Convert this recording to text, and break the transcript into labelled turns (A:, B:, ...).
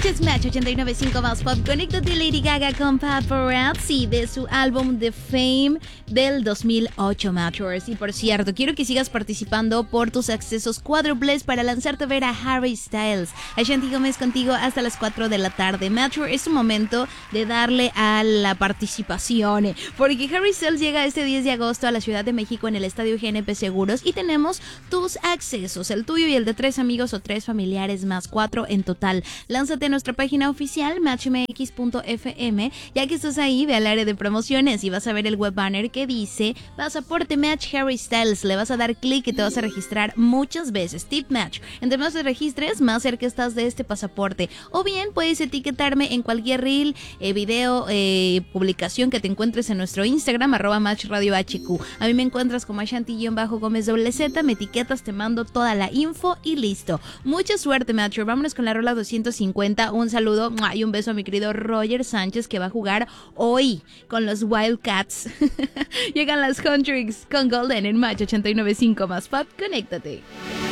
A: Escuchas Match 89.5 más Pop. Conéctate, Lady Gaga con Paparazzi de su álbum The Fame del 2008, Matchers. Y por cierto, quiero que sigas participando por tus accesos cuádruples para lanzarte a ver a Harry Styles. Ashanti Gómez contigo hasta las 4 de la tarde. Matcher, es un momento de darle a la participación, porque Harry Styles llega este 10 de agosto a la Ciudad de México en el Estadio GNP Seguros y tenemos tus accesos, el tuyo y el de 3 amigos o 3 familiares más 4 en total. Lánzate a nuestra página oficial matchmx.fm, ya que estás ahí, ve al área de promociones y vas a ver el web banner que dice Pasaporte Match Harry Styles. Le vas a dar clic y te vas a registrar muchas veces. Tip Match: entre más te registres, más cerca estás de este pasaporte. O bien puedes etiquetarme en cualquier reel, video, publicación que te encuentres en nuestro Instagram, @matchradiohq. A mí me encuentras como Ashanti-Gómez WZ, me etiquetas, te mando toda la info y listo. Mucha suerte, Matcher. Vámonos con la rola 250. Un saludo y un beso a mi querido Roger Sánchez, que va a jugar hoy con los Wildcats. Llegan las Contrix con Golden en Match 89.5 más Pop. Conéctate.